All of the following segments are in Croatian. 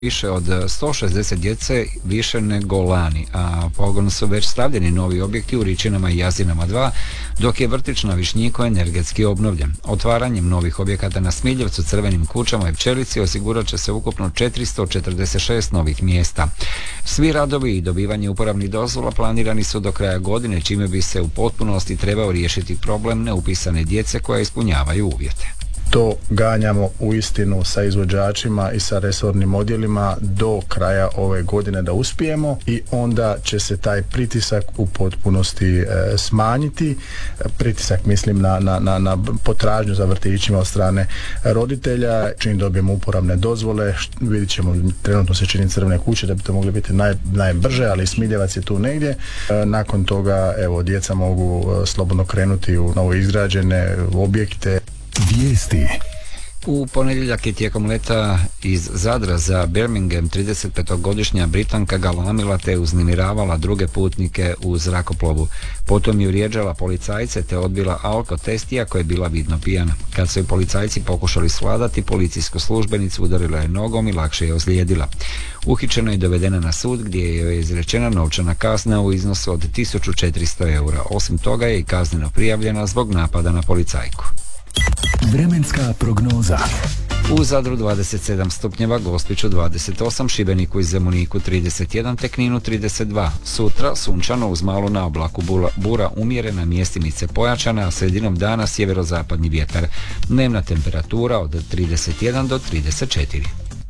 više od 160 djece više nego lani, a pogon su već stavljeni novi objekti u Ričinama i Jazinama 2, dok je vrtić na Višnjiku energetski obnovljen. Otvaranjem novih objekata na Smiljevcu, Crvenim kućama i Pčelici osigurat će se ukupno 446 novih mjesta. Svi radovi i dobivanje uporabnih dozvola planirani su do kraja godine, čime bi se u potpunosti trebao riješiti problem neupisane djece koja ispunjavaju uvjete. To ganjamo uistinu sa izvođačima i sa resornim odjelima do kraja ove godine da uspijemo i onda će se taj pritisak u potpunosti smanjiti. Pritisak mislim na potražnju za vrtićima od strane roditelja. Čim dobijemo uporabne dozvole, vidjet ćemo, trenutno se čini Crvene kuće da bi to mogli biti najbrže, ali Smiljevac je tu negdje. Nakon toga, evo, djeca mogu slobodno krenuti u novo izgrađene objekte. Vijesti. U ponedjeljak je tijekom leta iz Zadra za Birmingham 35-godišnja Britanka galamila te uznemiravala druge putnike u zrakoplovu. Potom je vrijeđala policajce te odbila alkotest iako je bila vidno pijana. Kad su je policajci pokušali svladati, policijsku službenicu udarila je nogom i lakše je ozlijedila. Uhićena i dovedena na sud gdje je izrečena novčana kazna u iznosu od 1400 eura. Osim toga je i kazneno prijavljena zbog napada na policajku. Vremenska prognoza. U Zadru 27 stupnjeva, Gospiću 28, Šibeniku i Zemuniku 31 te Kninu 32. Sutra sunčano uz malu naoblaku, bura umjerena, mjestimice pojačana, a sredinom dana sjeverozapadni vjetar. Dnevna temperatura od 31 do 34.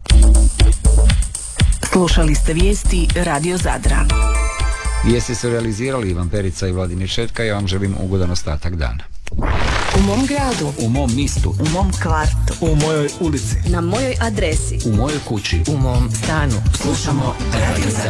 Slušali ste vijesti Radio Zadra. Vijesti su realizirali Ivan Perica i Vladimir Šetka. Ja vam želim ugodan ostatak dana. U mom gradu, U mom mistu, u mom kvartu, U mojoj ulici. na mojoj adresi, u mojoj kući. u mom stanu. Slušamo Radio Zadar.